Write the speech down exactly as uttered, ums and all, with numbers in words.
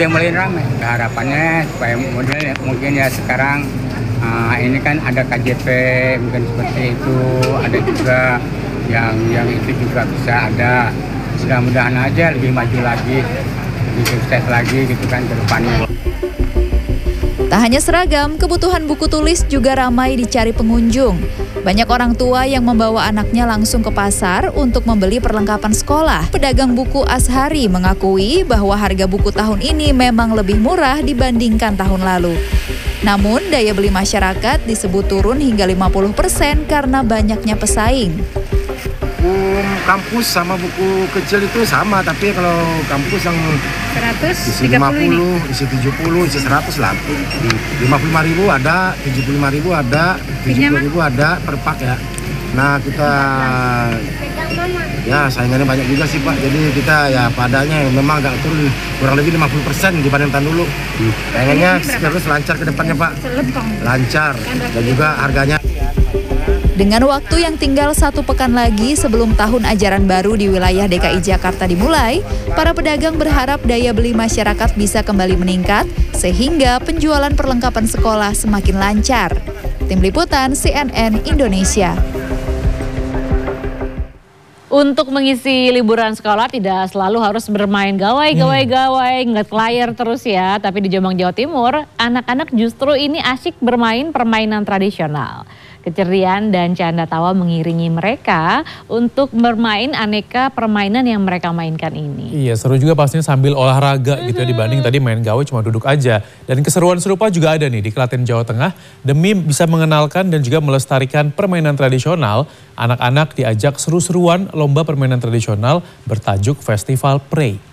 udah mulai ramai. Harapannya supaya model mungkin ya sekarang uh, ini kan ada K J P mungkin seperti itu, ada juga yang yang itu juga bisa ada. Mudah-mudahan aja lebih maju lagi, lebih sukses lagi gitu kan ke depannya. Tak hanya seragam, kebutuhan buku tulis juga ramai dicari pengunjung. Banyak orang tua yang membawa anaknya langsung ke pasar untuk membeli perlengkapan sekolah. Pedagang buku Ashari mengakui bahwa harga buku tahun ini memang lebih murah dibandingkan tahun lalu. Namun, daya beli masyarakat disebut turun hingga lima puluh persen karena banyaknya pesaing. Buku kampus sama buku kecil itu sama, tapi kalau kampus yang seratus, isi lima puluh, isi tujuh puluh, isi seratus lah. lima puluh lima ribu ada, tujuh puluh lima ribu ada, tujuh puluh ribu ada per pak ya. Nah kita ya saingannya banyak juga sih Pak, jadi kita ya padanya memang agak turun kurang lebih lima puluh persen dibanding tahun dulu. Pengennya terus lancar ke depannya Pak, lancar dan juga harganya. Dengan waktu yang tinggal satu pekan lagi sebelum tahun ajaran baru di wilayah D K I Jakarta dimulai, para pedagang berharap daya beli masyarakat bisa kembali meningkat sehingga penjualan perlengkapan sekolah semakin lancar. Tim Liputan C N N Indonesia. Untuk mengisi liburan sekolah tidak selalu harus bermain gawai, gawai, gawai, ngeliat layar terus ya. Tapi di Jombang, Jawa Timur, anak-anak justru ini asyik bermain permainan tradisional. Keceriaan dan canda tawa mengiringi mereka untuk bermain aneka permainan yang mereka mainkan ini. Iya, seru juga pastinya sambil olahraga mm-hmm. gitu ya, dibanding tadi main gawai cuma duduk aja. Dan keseruan serupa juga ada nih di Klaten, Jawa Tengah. Demi bisa mengenalkan dan juga melestarikan permainan tradisional, anak-anak diajak seru-seruan lomba permainan tradisional bertajuk Festival Prey.